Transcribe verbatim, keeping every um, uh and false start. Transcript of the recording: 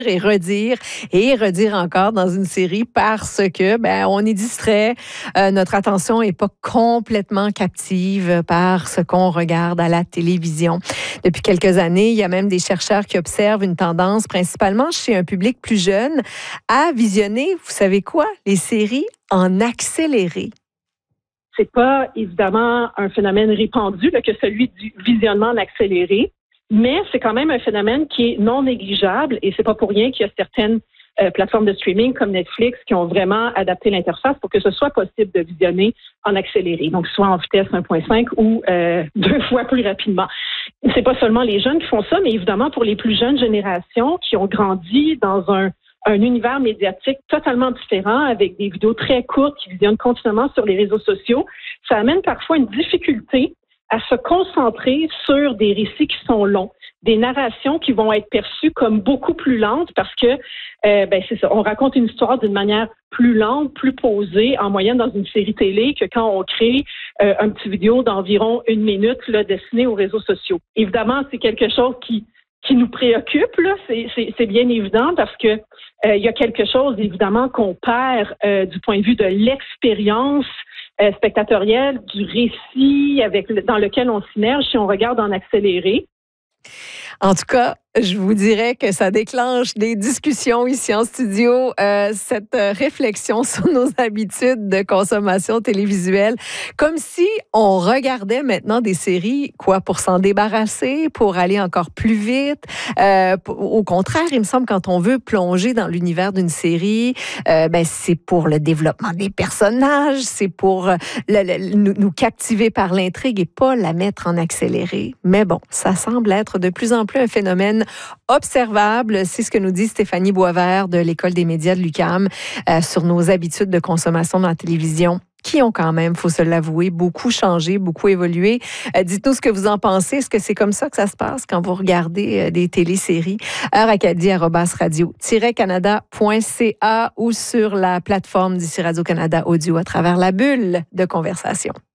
et redire et redire encore dans une série parce que ben on est distrait, euh, notre attention est pas complètement captive par ce qu'on regarde à la télévision. Depuis quelques années, il y a même des chercheurs qui observent une tendance, principalement chez un public plus jeune, à visionner, vous savez quoi, les séries en accéléré. C'est pas évidemment un phénomène répandu là, que celui du visionnement en accéléré. Mais c'est quand même un phénomène qui est non négligeable et c'est pas pour rien qu'il y a certaines euh, plateformes de streaming comme Netflix qui ont vraiment adapté l'interface pour que ce soit possible de visionner en accéléré, donc soit en vitesse un virgule cinq ou euh, deux fois plus rapidement. C'est pas seulement les jeunes qui font ça, mais évidemment pour les plus jeunes générations qui ont grandi dans un un univers médiatique totalement différent avec des vidéos très courtes qui visionnent continuellement sur les réseaux sociaux, ça amène parfois une difficulté à se concentrer sur des récits qui sont longs, des narrations qui vont être perçues comme beaucoup plus lentes parce que, euh, ben c'est ça, on raconte une histoire d'une manière plus lente, plus posée, en moyenne dans une série télé que quand on crée euh, un petit vidéo d'environ une minute là, destinée aux réseaux sociaux. Évidemment, c'est quelque chose qui qui nous préoccupe, là, c'est, c'est, c'est bien évident parce que euh, il y a quelque chose, évidemment, qu'on perd euh, du point de vue de l'expérience euh, spectatorielle, du récit avec le, dans lequel on s'immerge si on regarde en accéléré. En tout cas, je vous dirais que ça déclenche des discussions ici en studio, euh, cette réflexion sur nos habitudes de consommation télévisuelle, comme si on regardait maintenant des séries, quoi, pour s'en débarrasser, pour aller encore plus vite. Euh, au contraire, il me semble, quand on veut plonger dans l'univers d'une série, euh, ben, c'est pour le développement des personnages, c'est pour le, le, nous, nous captiver par l'intrigue et pas la mettre en accéléré. Mais bon, ça semble être de plus en plus un phénomène observable. C'est ce que nous dit Stéphanie Boisvert de l'École des médias de l'U Q A M euh, sur nos habitudes de consommation dans la télévision qui ont quand même, il faut se l'avouer, beaucoup changé, beaucoup évolué. Euh, dites-nous ce que vous en pensez. Est-ce que c'est comme ça que ça se passe quand vous regardez euh, des téléséries? heure acadie arobase radio tiret canada point c a ou sur la plateforme d'ici Radio-Canada Audio à travers la bulle de conversation.